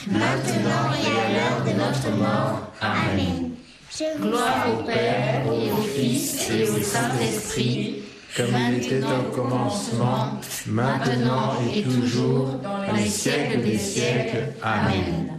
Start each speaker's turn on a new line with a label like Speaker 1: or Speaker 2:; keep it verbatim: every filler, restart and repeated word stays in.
Speaker 1: maintenant et à l'heure de notre mort. Amen. Gloire au Père, et au Fils, et au Saint-Esprit,
Speaker 2: comme il était au commencement, maintenant et toujours, dans les siècles des siècles. Amen.